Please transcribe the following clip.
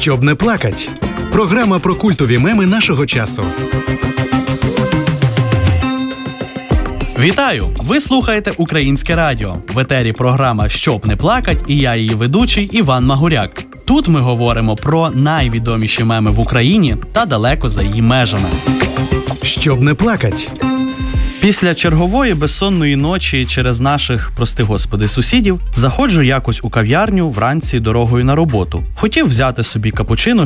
Щоб не плакать. Програма про культові меми нашого часу. Вітаю! Ви слухаєте Українське радіо. В етері програма «Щоб не плакать» і я її ведучий Іван Магуряк. Тут ми говоримо про найвідоміші меми в Україні та далеко за її межами. Щоб не плакать. Після чергової безсонної ночі через наших, прости господи, сусідів, заходжу якось у кав'ярню вранці дорогою на роботу. Хотів взяти собі капучино